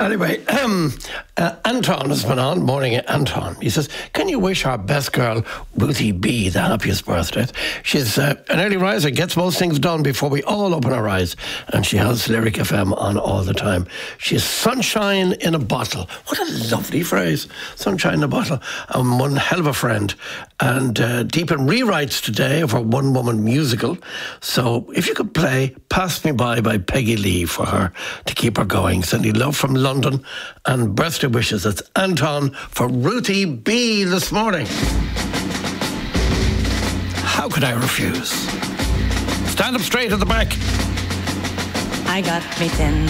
Anyway, Anton has been on. Morning, Anton. He says, can you wish our best girl, Ruthie B, the happiest birthday? She's an early riser, gets most things done before we all open our eyes, and she has Lyric FM on all the time. She's sunshine in a bottle. What a lovely phrase. Sunshine in a bottle. One hell of a friend. And deep in rewrites today of her one-woman musical. So if you could play Pass Me By Peggy Lee for her to keep her going. Sending love from London and birthday wishes. It's Anton for Ruthie B this morning. How could I refuse? Stand up straight at the back. I got me 10